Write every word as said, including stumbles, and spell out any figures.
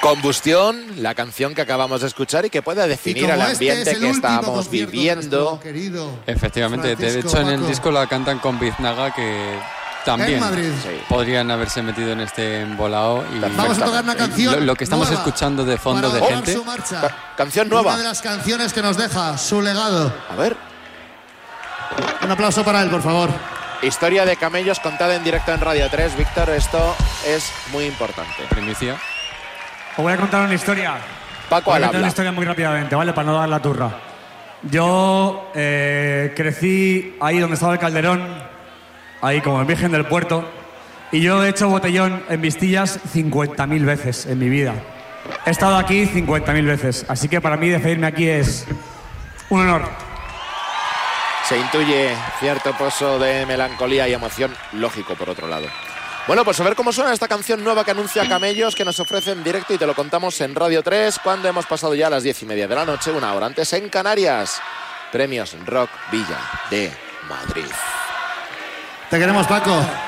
Combustión, la canción que acabamos de escuchar y que puede definir el ambiente este el que estamos viviendo. Efectivamente, de hecho en el disco la cantan con Biznaga, que también sí. podrían haberse metido en este embolado. Y vamos a tocar una canción lo, lo que estamos escuchando de fondo de gente. Ca canción nueva. Una de las canciones que nos deja su legado. A ver. Un aplauso para él, por favor. Historia de camellos contada en directo en Radio tres. Víctor, esto es muy importante. Primicia. Os voy a contar una historia. Paco al habla. Voy a contar una historia muy rápidamente, ¿vale? Para no dar la turra. Yo eh, crecí ahí donde estaba el Calderón, ahí como el Virgen del Puerto, y yo he hecho botellón en Vistillas cincuenta mil veces en mi vida. He estado aquí cincuenta mil veces, así que para mí despedirme aquí es un honor. Se intuye cierto pozo de melancolía y emoción, lógico por otro lado. Bueno, pues a ver cómo suena esta canción nueva que anuncia Camellos, que nos ofrece en directo y te lo contamos en Radio tres, cuando hemos pasado ya a las diez y media de la noche, una hora antes en Canarias. Premios Rock Villa de Madrid. Te queremos, Paco.